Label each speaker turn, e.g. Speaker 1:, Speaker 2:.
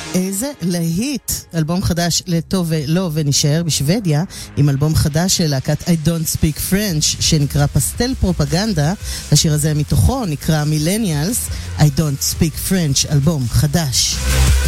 Speaker 1: איזה להיט, אלבום חדש לטוב ולא ונשאר בשוודיה עם אלבום חדש של להקת I Don't Speak French שנקרא פסטל פרופגנדה. השיר הזה מתוכו נקרא Millennials. I Don't Speak French, אלבום חדש.